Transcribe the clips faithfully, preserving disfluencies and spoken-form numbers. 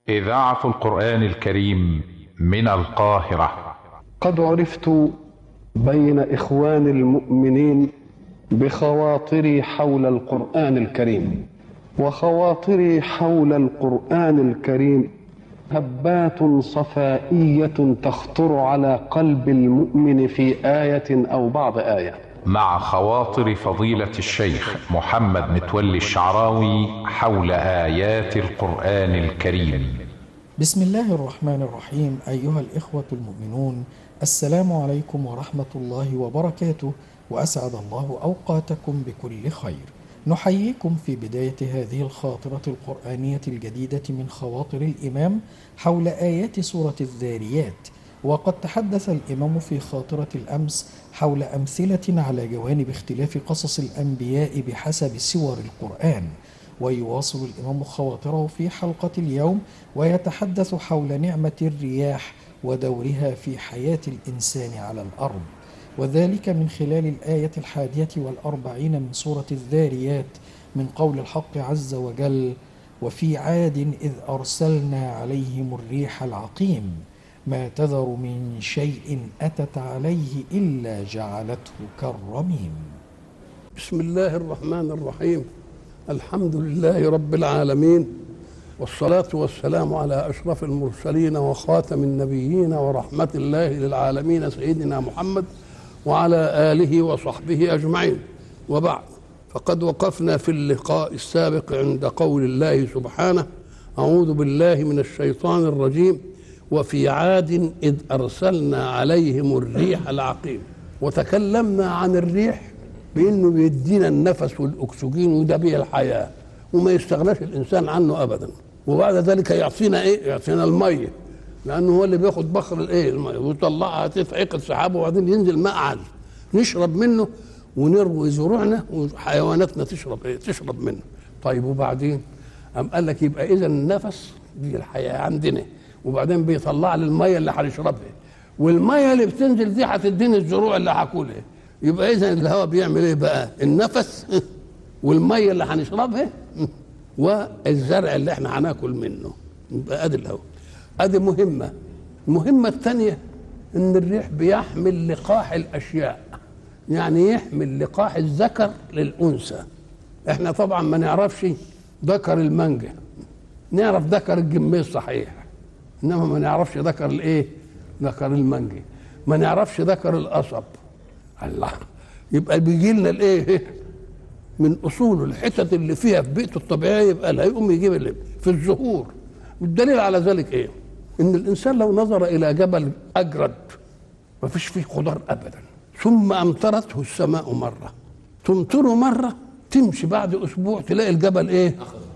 إذاعة القرآن الكريم من القاهرة. قد عرفت بين إخوان المؤمنين بخواطري حول القرآن الكريم، وخواطري حول القرآن الكريم هبات صفائية تخطر على قلب المؤمن في آية أو بعض آية. مع خواطر فضيلة الشيخ محمد متولي الشعراوي حول آيات القرآن الكريم. بسم الله الرحمن الرحيم. أيها الإخوة المؤمنون، السلام عليكم ورحمة الله وبركاته، وأسعد الله أوقاتكم بكل خير. نحييكم في بداية هذه الخاطرة القرآنية الجديدة من خواطر الإمام حول آيات سورة الذاريات. وقد تحدث الإمام في خاطرة الأمس حول أمثلة على جوانب اختلاف قصص الأنبياء بحسب سور القرآن، ويواصل الإمام خواطره في حلقة اليوم ويتحدث حول نعمة الرياح ودورها في حياة الإنسان على الأرض، وذلك من خلال الآية الحادية والأربعين من سورة الذاريات من قول الحق عز وجل: وفي عاد إذ أرسلنا عليهم الريح العقيم ما تذر من شيء أتت عليه إلا جعلته كالرميم. بسم الله الرحمن الرحيم. الحمد لله رب العالمين، والصلاة والسلام على أشرف المرسلين وخاتم النبيين ورحمة الله للعالمين سيدنا محمد وعلى آله وصحبه أجمعين، وبعد. فقد وقفنا في اللقاء السابق عند قول الله سبحانه: أعوذ بالله من الشيطان الرجيم، وفي عاد إذ أرسلنا عليهم الريح العقيم. وتكلمنا عن الريح بأنه بيدينا النفس والأكسجين وده بيه الحياة وما يستغناش الإنسان عنه أبدا. وبعد ذلك يعطينا إيه؟ يعطينا المية، لأنه هو اللي بياخد بخر الإيه؟ المية ويطلعها تفعيق السحاب، وبعدين ينزل ماء عذب نشرب منه ونروي زروعنا وحيواناتنا تشرب إيه؟ تشرب منه. طيب وبعدين أم قال لك يبقى إذا النفس دي الحياة عندنا، وبعدين بيطلع لي المية اللي هنشربها، والمية اللي بتنزل دي هتديني الزروع اللي هاكلها. يبقى اذا الهواء بيعمل ايه بقى؟ النفس والميه اللي هنشربها والزرع اللي احنا هناكل منه. يبقى ادي الهواء. ادي مهمه. المهمه الثانيه ان الريح بيحمل لقاح الاشياء، يعني يحمل لقاح الذكر للانثى. احنا طبعا ما نعرفش ذكر المانجا، نعرف ذكر الجميز صحيح، انما ما نعرفش ذكر الايه؟ ذكر المانجا. ما نعرفش ذكر القصب. الله، يبقى بيجي لنا الايه؟ من اصول الحتت اللي فيها في بيئته الطبيعيه، يبقى لا يقوم يجيب اللي في الزهور. والدليل على ذلك ايه؟ ان الانسان لو نظر الى جبل اجرد ما فيش فيه خضار ابدا، ثم امطرته السماء مره، تمطره مره، تمشي بعد اسبوع تلاقي الجبل ايه؟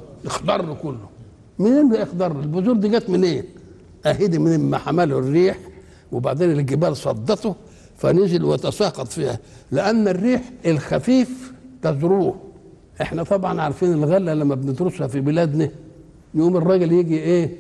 اخضر كله. منين ده اخضر؟ البذور دي جت منين؟ إيه؟ اهدي من ما حمله الريح، وبعدين الجبال صدته فنزل وتساقط فيها، لأن الريح الخفيف تذروه. احنا طبعا عارفين الغلة لما بندرسها في بلادنا، يقوم الراجل يجي ايه؟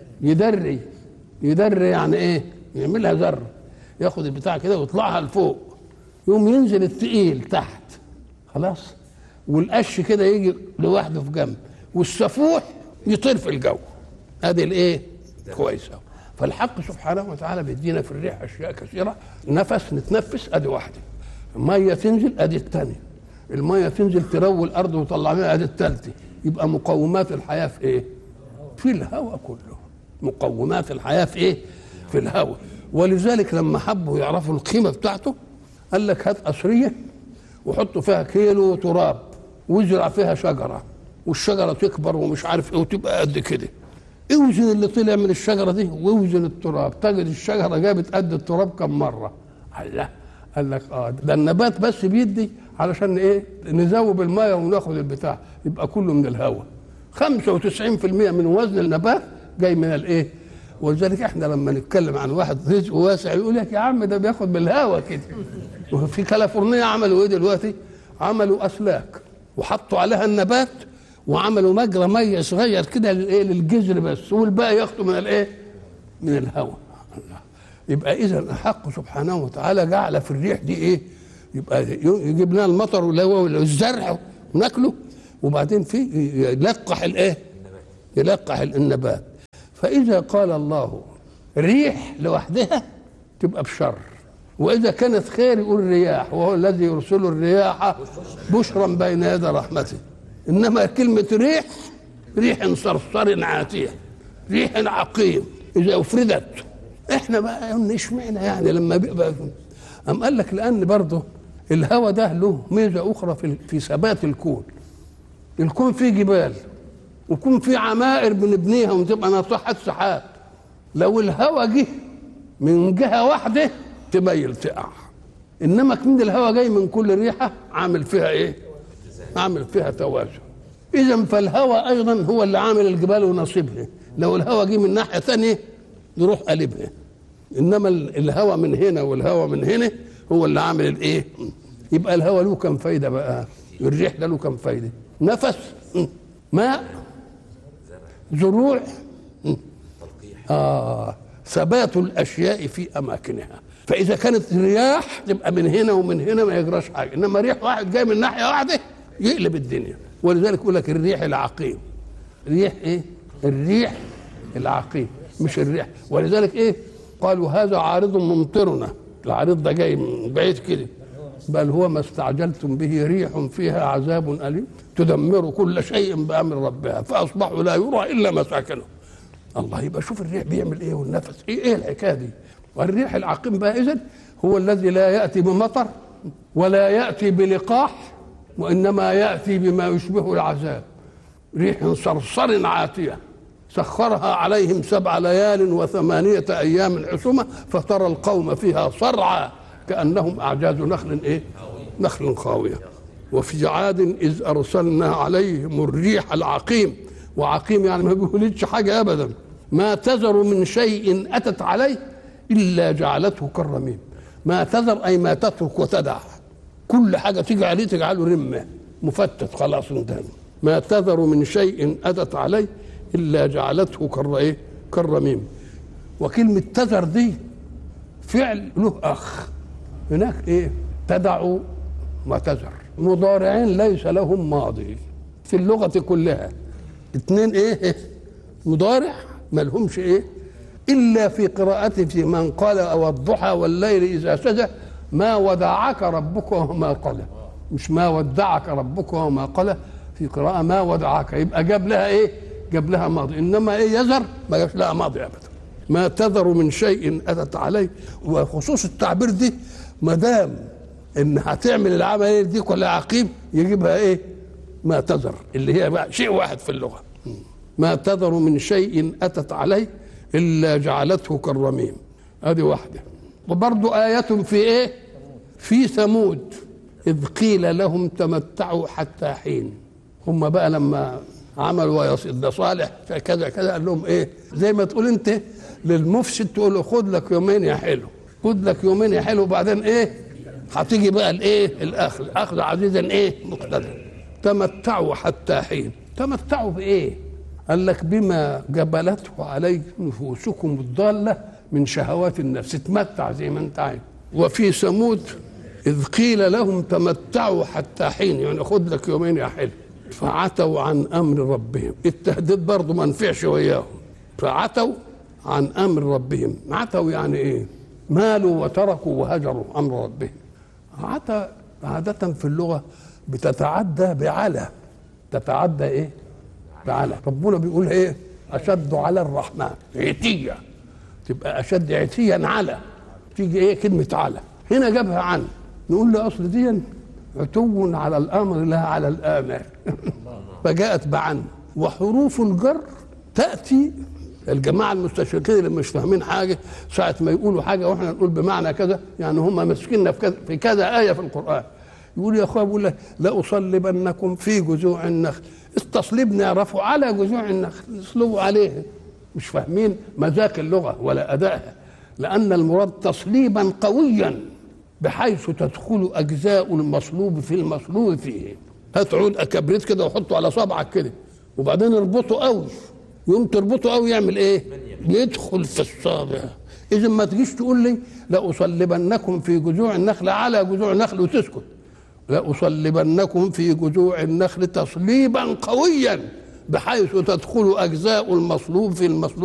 يدري يدري يعني ايه؟ يعملها ذر، ياخد البتاع كده ويطلعها لفوق، يقوم ينزل الثقيل تحت، خلاص، والقش كده يجي لوحده في جنب، والسفوح يطير في الجو. ادي الايه؟ كويس قوي. فالحق سبحانه وتعالى بيدينا في الريح اشياء كثيره. نفس نتنفس ادي واحده، ميه تنزل ادي الثانيه، الميه تنزل تروي الارض وتطلع منها ادي الثالثه. يبقى مقومات الحياه في ايه؟ في الهواء كله. مقومات الحياه في ايه؟ في الهواء. ولذلك لما حبوا يعرفوا القيمه بتاعته قال لك هات قصريه وحطوا فيها كيلو تراب وازرع فيها شجره، والشجره تكبر ومش عارف ايه وتبقى قد كده. اوزن اللي طلع من الشجره دي واوزن التراب، تجد الشجره جابت قد التراب كم مره. الله، قال لك اه ده النبات بس بيدي علشان ايه؟ نذوب الميه وناخد البتاع، يبقى كله من الهواء. خمسة وتسعين في المية من وزن النبات جاي من الايه؟ ولذلك احنا لما نتكلم عن واحد رزقه واسع يقول لك يا عم ده بياخد من الهواء كده. وفي كاليفورنيا عملوا ايه دلوقتي؟ عملوا اسلاك وحطوا عليها النبات وعملوا مجرى ميه صغير كده للايه؟ للجذر بس، والباقي ياخدوا من الايه؟ من الهواء. الله. يبقى اذا الحق سبحانه وتعالى جعل في الريح دي ايه؟ يبقى يجيب لنا المطر والزرع وناكله، وبعدين في يلقح الايه؟ يلقح النبات. فإذا قال الله ريح لوحدها تبقى بشر، وإذا كانت خير يقول رياح، وهو الذي يرسل الرياح بشرا بين يدي رحمته. إنما كلمة ريح، ريح صرصر عاتية، ريح عقيم إذا أفردت. إحنا بقى اشمعنى يعني لما بيبقى أم قال لك لأن برضه الهوى ده له ميزة أخرى في في ثبات الكون. الكون فيه جبال ويكون فيه عمائر بنبنيها وتبقى ناطحات سحاب، لو الهوى جه من جهة واحدة تميل تقع، إنما كمان الهوى جاي من كل ريحة عامل فيها إيه؟ عامل فيها توازن. إذا فالهوى أيضا هو اللي عامل الجبال ونصيبها، لو الهوى جه من ناحية ثانية يروح قلبها، إنما الهوى من هنا والهوى من هنا هو اللي عامل الإيه؟ يبقى الهوى له كم فايدة بقى؟ الريح ده له كم فايدة؟ نفس، ماء، زروع، آه ثبات الأشياء في أماكنها. فإذا كانت الرياح تبقى من هنا ومن هنا ما يجراش حاجة، إنما ريح واحد جاي من ناحية واحدة يقلب الدنيا. ولذلك يقول لك الريح العقيم. ريح إيه؟ الريح العقيم مش الريح. ولذلك إيه؟ قالوا هذا عارض ممطرنا، العارض ده جاي من بعيد كده، بل هو ما استعجلتم به ريح فيها عذاب أليم تدمر كل شيء بأمر ربها فأصبحوا لا يرى إلا مساكنهم. الله، يبقى شوف الريح بيعمل ايه والنفس ايه، ايه الحكايه دي. والريح العقيم بقى اذن هو الذي لا ياتي بمطر ولا ياتي بلقاح، وانما ياتي بما يشبه العذاب. ريح صرصر عاتيه سخرها عليهم سبع ليال وثمانيه ايام حسومه فترى القوم فيها صرعى كانهم اعجاز نخل ايه؟ نخل خاويه. وفي عاد اذ ارسلنا عليهم الريح العقيم، وعقيم يعني ما بيولدش حاجه ابدا، ما تذر من شيء اتت عليه الا جعلته كالرميم. ما تذر اي ما تترك وتدع، كل حاجه تيجي عليه تجعله رمه مفتت خلاص انتهى. ما تذر من شيء اتت عليه الا جعلته كالرميم كالرميم. وكلمه تذر دي فعل له اخ هناك ايه؟ تدع وتذر، مضارعين ليس لهم ماضي في اللغه كلها، اثنين ايه؟ مضارع ما لهمش ايه؟ الا في قراءته في من قال والضحى والليل اذا سجى ما ودعك ربك وما قلى، مش ما ودعك ربك وما قلى، في قراءه ما ودعك، يبقى جاب لها ايه؟ جاب لها ماضي. انما ايه؟ يذر ما جابش لها ماضي ابدا. ما تذر من شيء اتت عليه. وخصوص التعبير دي ما دام ان هتعمل العمليه دي كلها عقيم يجيبها ايه؟ ما تذر، اللي هي بقى شيء واحد في اللغه. ما تذر من شيء اتت عليه الا جعلته كالرميم. ادي واحده. وبرضه ايه في ايه؟ في ثمود اذ قيل لهم تمتعوا حتى حين. هم بقى لما عملوا ويصد صالح كذا كذا قال لهم ايه؟ زي ما تقول انت للمفسد تقول له خد لك يومين يا حلو، خد لك يومين يا حلو، وبعدين ايه؟ هتيجي بقى الايه؟ الاخذ، اخذ عزيزا ايه؟ مقتدر. تمتعوا حتى حين. تمتعوا بايه؟ قال لك بما جبلته عليه نفوسكم الضاله من شهوات النفس، تمتع زي ما انت عايز. وفي ثمود اذ قيل لهم تمتعوا حتى حين، يعني خد لك يومين يا حلو، فعتوا عن امر ربهم. التهديد برضه ما نفعش وياهم، فعتوا عن امر ربهم. عتوا يعني ايه؟ مالوا وتركوا وهجروا امر ربهم. عتا عاده في اللغه بتتعدى بعلى، تتعدى ايه؟ بعلى. ربنا بيقول ايه؟ اشد على الرحمن عتيه، تبقى اشد عتيا على، تيجي ايه؟ كلمه على. هنا جابها عن، نقول له اصل دي عتو على الامر لا على الامر فجاءت بعن. وحروف الجر تاتي، الجماعه المستشرقين اللي مش فاهمين حاجه ساعه ما يقولوا حاجه واحنا نقول بمعنى كذا، يعني هم ماسكيننا في كذا في كذا ايه في القران. يقول يا اخويا، بيقول لك لاصلبنكم في جذوع النخل. التصليب نعرفه على جذوع النخل، نصلبوا عليه. مش فاهمين مذاق اللغه ولا ادائها، لان المراد تصليبا قويا بحيث تدخل اجزاء المصلوب في المصلوب فيه. هات عود كبريت كده وحطه على صبعك كده وبعدين اربطه قوي، يوم تربطه قوي يعمل ايه؟ يدخل في الصابع. اذا ما تجيش تقول لي لاصلبنكم في جذوع النخل على جذوع النخل وتسكت، لاصلبنكم في جذوع النخل تصليبا قويا بحيث تدخل اجزاء المصلوب في المصلوب